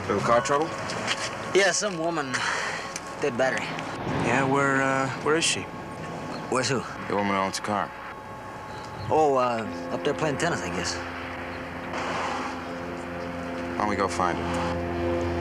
Little car trouble? Yeah, some woman. Dead battery. Yeah, where is she? Where's who? The woman who owns the car. Oh, up there playing tennis, I guess. Why don't we go find her?